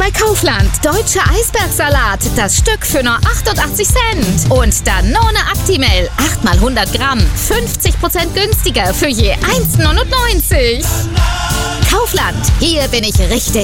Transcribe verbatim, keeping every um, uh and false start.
bei Kaufland. Deutscher Eisbergsalat. Das Stück für nur achtundachtzig Cent. Und Danone Actimel. acht mal hundert Gramm. fünfzig Prozent günstiger für je eins neunundneunzig. Kaufland. Hier bin ich richtig.